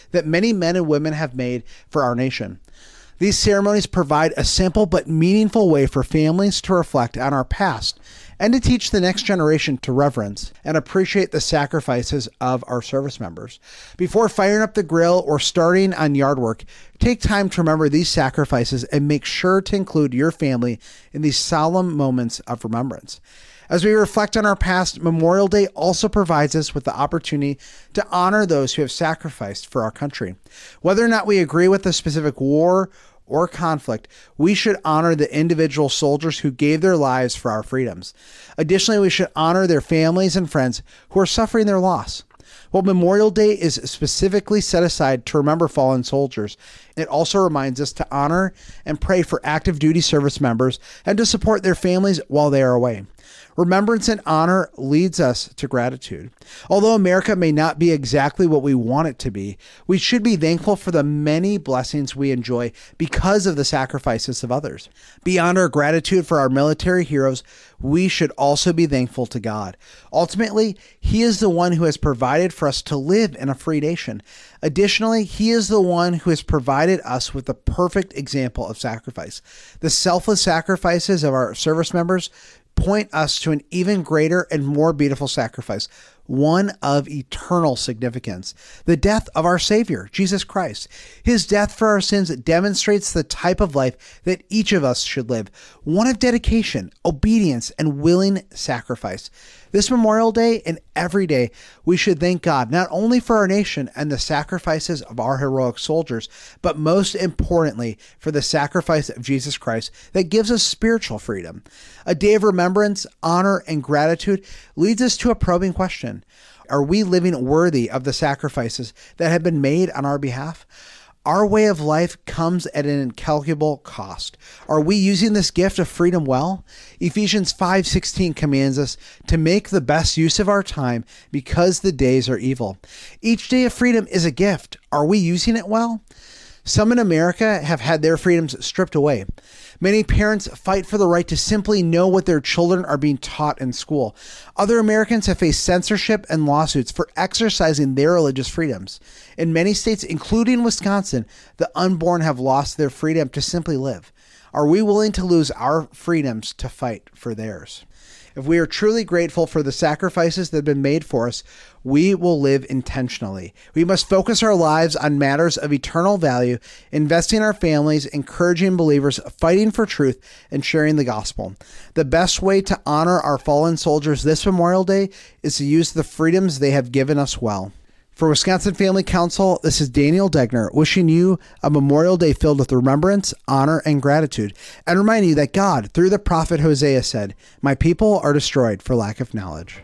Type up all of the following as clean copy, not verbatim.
that many men and women have made for our nation. These ceremonies provide a simple but meaningful way for families to reflect on our past and to teach the next generation to reverence and appreciate the sacrifices of our service members. Before firing up the grill or starting on yard work, take time to remember these sacrifices and make sure to include your family in these solemn moments of remembrance. As we reflect on our past, Memorial Day also provides us with the opportunity to honor those who have sacrificed for our country. Whether or not we agree with a specific war or conflict, we should honor the individual soldiers who gave their lives for our freedoms. Additionally, we should honor their families and friends who are suffering their loss. While Memorial Day is specifically set aside to remember fallen soldiers, it also reminds us to honor and pray for active duty service members and to support their families while they are away. Remembrance and honor leads us to gratitude. Although America may not be exactly what we want it to be, we should be thankful for the many blessings we enjoy because of the sacrifices of others. Beyond our gratitude for our military heroes, we should also be thankful to God. Ultimately, He is the one who has provided for us to live in a free nation. Additionally, He is the one who has provided us with the perfect example of sacrifice. The selfless sacrifices of our service members point us to an even greater and more beautiful sacrifice, one of eternal significance, the death of our Savior, Jesus Christ. His death for our sins demonstrates the type of life that each of us should live, one of dedication, obedience, and willing sacrifice. This Memorial Day and every day, we should thank God not only for our nation and the sacrifices of our heroic soldiers, but most importantly, for the sacrifice of Jesus Christ that gives us spiritual freedom. A day of remembrance, honor, and gratitude leads us to a probing question. Are we living worthy of the sacrifices that have been made on our behalf? Our way of life comes at an incalculable cost. Are we using this gift of freedom well? Ephesians 5:16 commands us to make the best use of our time because the days are evil. Each day of freedom is a gift. Are we using it well? Some in America have had their freedoms stripped away. Many parents fight for the right to simply know what their children are being taught in school. Other Americans have faced censorship and lawsuits for exercising their religious freedoms. In many states, including Wisconsin, the unborn have lost their freedom to simply live. Are we willing to lose our freedoms to fight for theirs? If we are truly grateful for the sacrifices that have been made for us, we will live intentionally. We must focus our lives on matters of eternal value, investing in our families, encouraging believers, fighting for truth, and sharing the gospel. The best way to honor our fallen soldiers this Memorial Day is to use the freedoms they have given us well. For Wisconsin Family Council, this is Daniel Degner wishing you a Memorial Day filled with remembrance, honor, and gratitude, and reminding you that God, through the prophet Hosea, said, "My people are destroyed for lack of knowledge."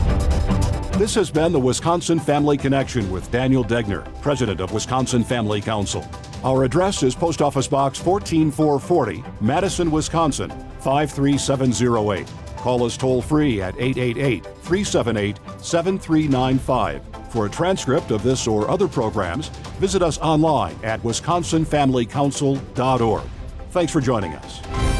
This has been the Wisconsin Family Connection with Daniel Degner, President of Wisconsin Family Council. Our address is Post Office Box 14440, Madison, Wisconsin, 53708. Call us toll-free at 888-378-7395. For a transcript of this or other programs, visit us online at wisconsinfamilycouncil.org. Thanks for joining us.